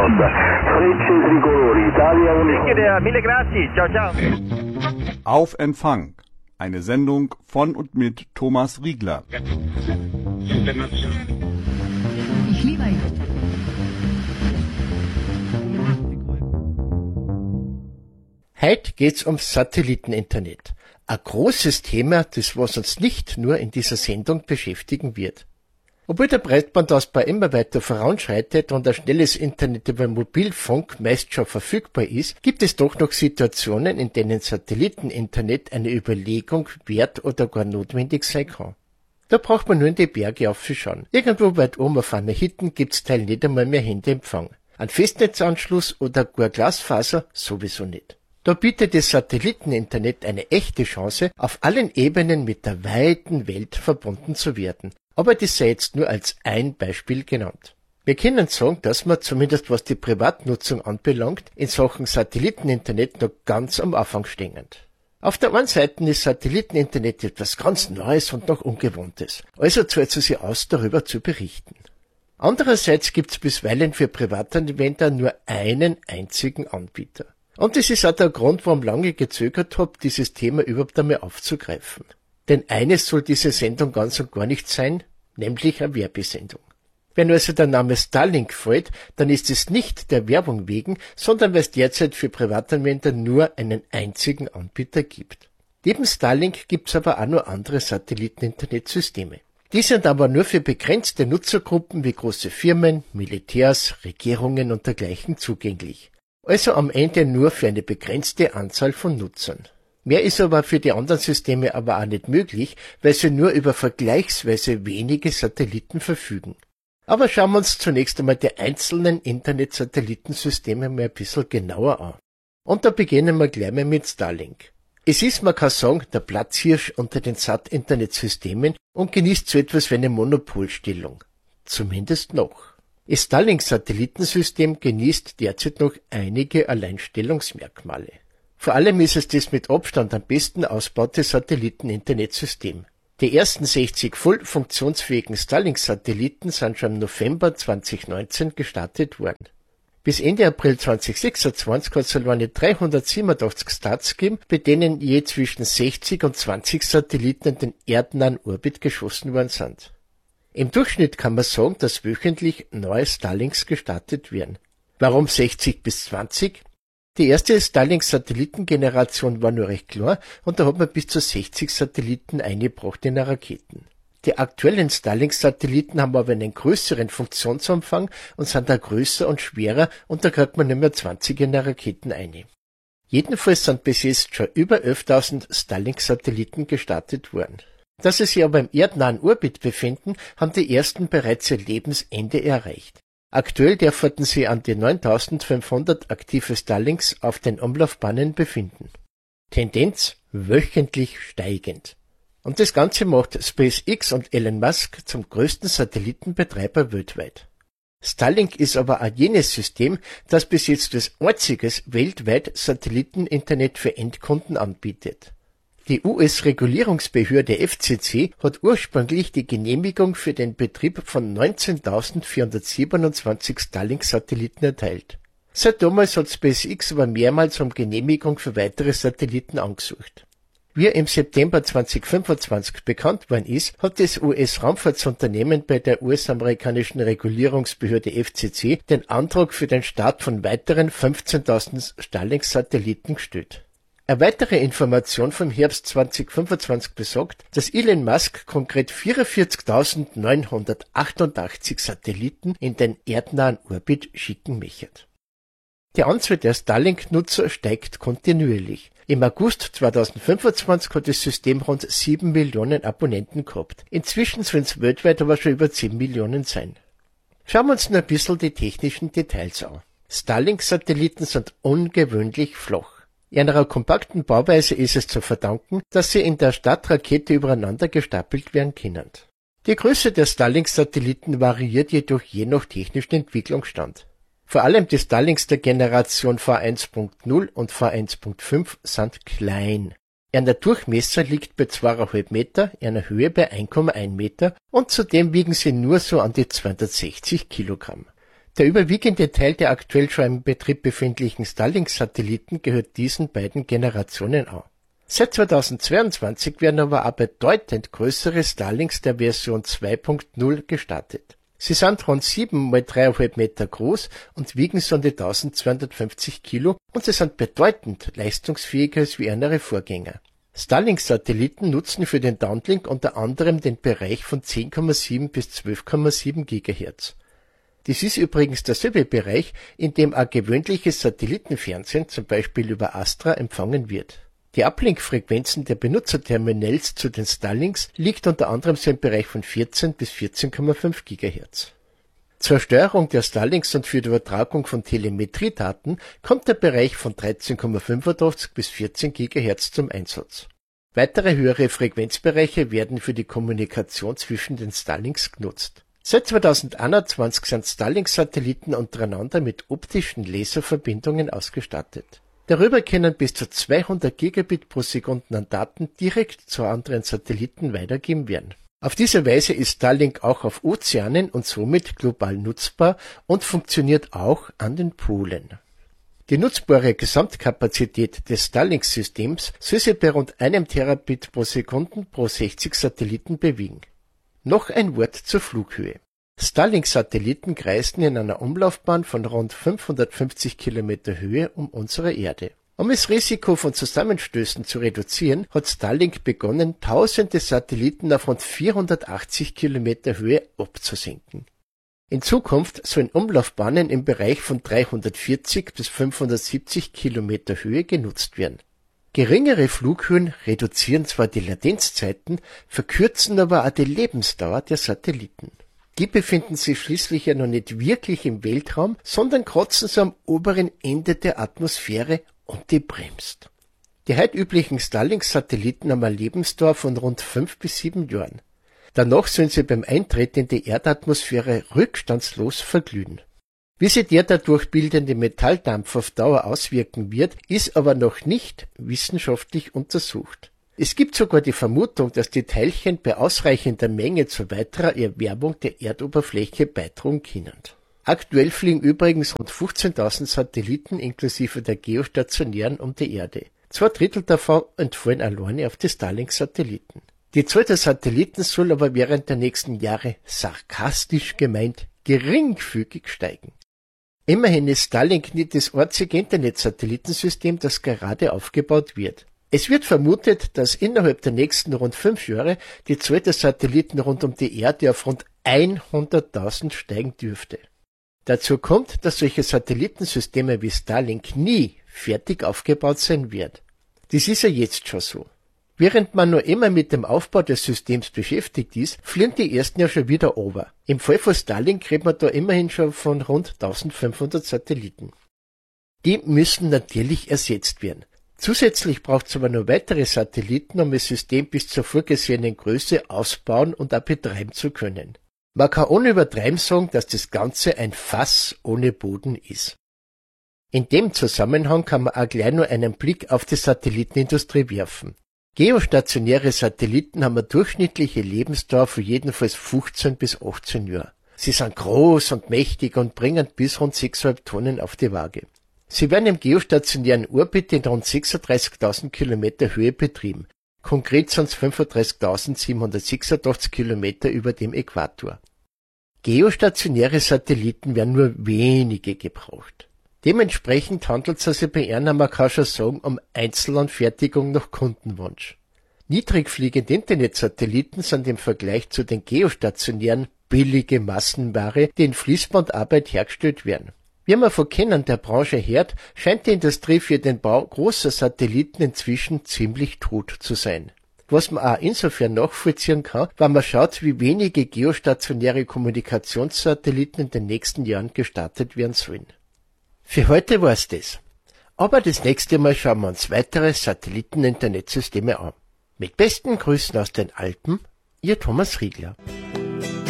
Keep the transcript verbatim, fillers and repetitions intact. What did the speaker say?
grossa. Frecce tricolori, Italia Unica. Mille grazie, ciao ciao. Auf Empfang. Eine Sendung von und mit Thomas Riegler. Ich liebe euch. Heute geht's ums Satelliteninternet. Ein großes Thema, das was uns nicht nur in dieser Sendung beschäftigen wird. Obwohl der Breitbandausbau immer weiter voranschreitet und ein schnelles Internet über Mobilfunk meist schon verfügbar ist, gibt es doch noch Situationen, in denen Satelliteninternet eine Überlegung wert oder gar notwendig sein kann. Da braucht man nur in die Berge aufzuschauen. Irgendwo weit oben auf einer Hütte gibt's teil nicht einmal mehr Handyempfang. Ein Festnetzanschluss oder gar Glasfaser sowieso nicht. Da bietet das Satelliteninternet eine echte Chance, auf allen Ebenen mit der weiten Welt verbunden zu werden. Aber das sei jetzt nur als ein Beispiel genannt. Wir können sagen, dass wir, zumindest was die Privatnutzung anbelangt, in Sachen Satelliteninternet noch ganz am Anfang stehen. Auf der einen Seite ist Satelliteninternet etwas ganz Neues und noch Ungewohntes. Also zahlt es sich aus, darüber zu berichten. Andererseits gibt es bisweilen für Privatanwender nur einen einzigen Anbieter. Und das ist auch der Grund, warum ich lange gezögert habe, dieses Thema überhaupt einmal aufzugreifen. Denn eines soll diese Sendung ganz und gar nicht sein, nämlich eine Werbesendung. Wenn also der Name Starlink fällt, dann ist es nicht der Werbung wegen, sondern weil es derzeit für Privatanwender nur einen einzigen Anbieter gibt. Neben Starlink gibt es aber auch noch andere Satelliten-Internetsysteme. Die sind aber nur für begrenzte Nutzergruppen wie große Firmen, Militärs, Regierungen und dergleichen zugänglich. Also am Ende nur für eine begrenzte Anzahl von Nutzern. Mehr ist aber für die anderen Systeme aber auch nicht möglich, weil sie nur über vergleichsweise wenige Satelliten verfügen. Aber schauen wir uns zunächst einmal die einzelnen Internet-Satellitensysteme mal ein bisschen genauer an. Und da beginnen wir gleich mal mit Starlink. Es ist, man kann sagen, der Platzhirsch unter den Sat-Internetsystemen und genießt so etwas wie eine Monopolstellung. Zumindest noch. Das Starlink-Satellitensystem genießt derzeit noch einige Alleinstellungsmerkmale. Vor allem ist es das mit Abstand am besten ausbaute Satelliten-Internetsystem. Die ersten sechzig voll funktionsfähigen Starlink-Satelliten sind schon im November zweitausendneunzehn gestartet worden. Bis Ende April zweitausendsechsundzwanzig hat es alleine dreihundertsiebenundachtzig Starts gegeben, bei denen je zwischen sechzig und zwanzig Satelliten in den erdnahen Orbit geschossen worden sind. Im Durchschnitt kann man sagen, dass wöchentlich neue Starlinks gestartet werden. Warum sechzig bis zwanzig? Die erste Starlink-Satellitengeneration war nur recht klar und da hat man bis zu sechzig Satelliten eingebracht in Raketen. Die aktuellen Starlink-Satelliten haben aber einen größeren Funktionsumfang und sind da größer und schwerer und da kriegt man nicht mehr zwanzig in der Raketen ein. Jedenfalls sind bis jetzt schon über elftausend Starlink-Satelliten gestartet worden. Dass sie sich aber im erdnahen Orbit befinden, haben die ersten bereits ihr Lebensende erreicht. Aktuell dürften sie an die neuntausendfünfhundert aktive Starlinks auf den Umlaufbahnen befinden. Tendenz wöchentlich steigend. Und das Ganze macht SpaceX und Elon Musk zum größten Satellitenbetreiber weltweit. Starlink ist aber auch jenes System, das bis jetzt als einziges weltweit Satelliteninternet für Endkunden anbietet. Die U S-Regulierungsbehörde F C C hat ursprünglich die Genehmigung für den Betrieb von neunzehntausendvierhundertsiebenundzwanzig Starlink-Satelliten erteilt. Seit damals hat SpaceX aber mehrmals um Genehmigung für weitere Satelliten angesucht. Wie im September zweitausendfünfundzwanzig bekannt worden ist, hat das U S-Raumfahrtsunternehmen bei der U S-amerikanischen Regulierungsbehörde F C C den Antrag für den Start von weiteren fünfzehntausend Starlink-Satelliten gestellt. Eine weitere Information vom Herbst zweitausendfünfundzwanzig besagt, dass Elon Musk konkret vierundvierzigtausendneunhundertachtundachtzig Satelliten in den erdnahen Orbit schicken möchte. Die Anzahl der Starlink-Nutzer steigt kontinuierlich. Im August zweitausendfünfundzwanzig hat das System rund sieben Millionen Abonnenten gehabt. Inzwischen sollen es weltweit aber schon über zehn Millionen sein. Schauen wir uns noch ein bisschen die technischen Details an. Starlink-Satelliten sind ungewöhnlich flach. Ihrer kompakten Bauweise ist es zu verdanken, dass sie in der Startrakete übereinander gestapelt werden können. Die Größe der Starlink-Satelliten variiert jedoch je nach technischen Entwicklungsstand. Vor allem die Starlinks der Generation V eins Punkt null und V eins Punkt fünf sind klein. Ihr Durchmesser liegt bei zwei Komma fünf Meter, ihre Höhe bei eins Komma eins Meter und zudem wiegen sie nur so an die zweihundertsechzig Kilogramm. Der überwiegende Teil der aktuell schon im Betrieb befindlichen Starlink-Satelliten gehört diesen beiden Generationen an. Seit zweitausendzweiundzwanzig werden aber auch bedeutend größere Starlinks der Version zwei Punkt null gestartet. Sie sind rund sieben mal drei Komma fünf Meter groß und wiegen so um die eintausendzweihundertfünfzig Kilo und sie sind bedeutend leistungsfähiger als wie ihre Vorgänger. Starlink-Satelliten nutzen für den Downlink unter anderem den Bereich von zehn Komma sieben bis zwölf Komma sieben Gigahertz. Dies ist übrigens derselbe Bereich, in dem auch gewöhnliches Satellitenfernsehen, zum Beispiel über Astra, empfangen wird. Die Uplink-Frequenzen der Benutzerterminals zu den Starlinks liegt unter anderem so im Bereich von vierzehn bis vierzehn Komma fünf Gigahertz. Zur Steuerung der Starlinks und für die Übertragung von Telemetriedaten kommt der Bereich von dreizehn Komma fünfundachtzig bis vierzehn Gigahertz zum Einsatz. Weitere höhere Frequenzbereiche werden für die Kommunikation zwischen den Starlinks genutzt. Seit zweitausendeinundzwanzig sind Starlink-Satelliten untereinander mit optischen Laserverbindungen ausgestattet. Darüber können bis zu zweihundert Gigabit pro Sekunde an Daten direkt zu anderen Satelliten weitergegeben werden. Auf diese Weise ist Starlink auch auf Ozeanen und somit global nutzbar und funktioniert auch an den Polen. Die nutzbare Gesamtkapazität des Starlink-Systems soll sich bei rund einem Terabit pro Sekunde pro sechzig Satelliten bewegen. Noch ein Wort zur Flughöhe. Starlink-Satelliten kreisen in einer Umlaufbahn von rund fünfhundertfünfzig Kilometer Höhe um unsere Erde. Um das Risiko von Zusammenstößen zu reduzieren, hat Starlink begonnen, tausende Satelliten auf rund vierhundertachtzig Kilometer Höhe abzusenken. In Zukunft sollen Umlaufbahnen im Bereich von dreihundertvierzig bis fünfhundertsiebzig Kilometer Höhe genutzt werden. Geringere Flughöhen reduzieren zwar die Latenzzeiten, verkürzen aber auch die Lebensdauer der Satelliten. Die befinden sich schließlich ja noch nicht wirklich im Weltraum, sondern kratzen so am oberen Ende der Atmosphäre und die bremst. Die heute üblichen Starlink-Satelliten haben eine Lebensdauer von rund fünf bis sieben Jahren. Danach sollen sie beim Eintritt in die Erdatmosphäre rückstandslos verglühen. Wie sich der dadurch bildende Metalldampf auf Dauer auswirken wird, ist aber noch nicht wissenschaftlich untersucht. Es gibt sogar die Vermutung, dass die Teilchen bei ausreichender Menge zu weiterer Erwärmung der Erdoberfläche beitragen können. Aktuell fliegen übrigens rund fünfzehntausend Satelliten inklusive der geostationären um die Erde. Zwei Drittel davon entfallen alleine auf die Starlink-Satelliten. Die Zahl der Satelliten soll aber während der nächsten Jahre, sarkastisch gemeint, geringfügig steigen. Immerhin ist Starlink nicht das einzige Internet-Satellitensystem, das gerade aufgebaut wird. Es wird vermutet, dass innerhalb der nächsten rund fünf Jahre die Zahl der Satelliten rund um die Erde auf rund hunderttausend steigen dürfte. Dazu kommt, dass solche Satellitensysteme wie Starlink nie fertig aufgebaut sein wird. Das ist ja jetzt schon so. Während man nur immer mit dem Aufbau des Systems beschäftigt ist, fliegen die ersten ja schon wieder over. Im Fall von Starlink redet man da immerhin schon von rund eintausendfünfhundert Satelliten. Die müssen natürlich ersetzt werden. Zusätzlich braucht es aber noch weitere Satelliten, um das System bis zur vorgesehenen Größe ausbauen und auch betreiben zu können. Man kann ohne Übertreiben sagen, dass das Ganze ein Fass ohne Boden ist. In dem Zusammenhang kann man auch gleich nur einen Blick auf die Satellitenindustrie werfen. Geostationäre Satelliten haben eine durchschnittliche Lebensdauer von jedenfalls fünfzehn bis achtzehn Jahren. Sie sind groß und mächtig und bringen bis rund sechs Komma fünf Tonnen auf die Waage. Sie werden im geostationären Orbit in rund sechsunddreißigtausend Kilometer Höhe betrieben. Konkret sind es fünfunddreißigtausendsiebenhundertsechsundachtzig Kilometer über dem Äquator. Geostationäre Satelliten werden nur wenige gebraucht. Dementsprechend handelt es sich bei ihnen, man kann schon sagen, um Einzelanfertigung nach Kundenwunsch. Niedrigfliegende Internetsatelliten sind im Vergleich zu den geostationären billige Massenware, die in Fließbandarbeit hergestellt werden. Wie man von Kennern der Branche hört, scheint die Industrie für den Bau großer Satelliten inzwischen ziemlich tot zu sein. Was man auch insofern nachvollziehen kann, weil man schaut, wie wenige geostationäre Kommunikationssatelliten in den nächsten Jahren gestartet werden sollen. Für heute war's das. Aber das nächste Mal schauen wir uns weitere Satelliten-Internetsysteme an. Mit besten Grüßen aus den Alpen, Ihr Thomas Riegler.